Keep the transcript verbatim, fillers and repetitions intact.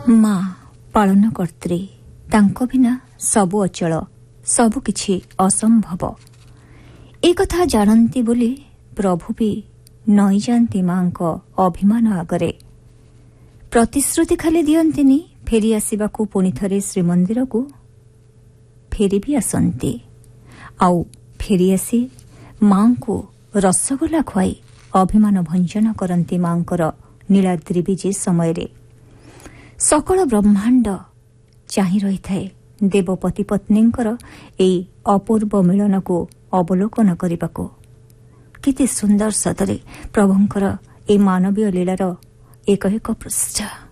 ମା ପାଳନ କର୍ତ୍ରୀ, ତାଙ୍କ ବିନା ସବୁ ଅଚଳ, ସବୁ କିଛି ଅସମ୍ଭବ। ଏ କଥା ଜାଣନ୍ତି ବୋଲି ପ୍ରଭୁ ବି ନଇଯାଆନ୍ତି ମାଙ୍କ ଅଭିମାନ ଆଗରେ। ପ୍ରତିଶ୍ରୁତି ଖାଲି ଦିଅନ୍ତିନି ଫେରି ଆସିବାକୁ ପୁଣି ଥରେ ଶ୍ରୀମନ୍ଦିରକୁ, ଫେରି ବି ଆସନ୍ତି। ଆଉ ଫେରିଆସି ମାଙ୍କୁ ରସଗୋଲା ଖୁଆଇ ଅଭିମାନ ଭଞ୍ଜନ କରନ୍ତି ମାଙ୍କର ନୀଳାଦ୍ରି ବିଜେ ସମୟରେ। ସକଳ ବ୍ରହ୍ମାଣ୍ଡ ଚାହିଁ ରହିଥାଏ ଦେବପତି ପତ୍ନୀଙ୍କର ଏହି ଅପୂର୍ବ ମିଳନକୁ ଅବଲୋକନ କରିବାକୁ। କେତେ ସୁନ୍ଦର ସତରେ ପ୍ରଭୁଙ୍କର ଏହି ମାନବୀୟ ଲୀଳାର ଏକ ଏକ ପୃଷ୍ଠ।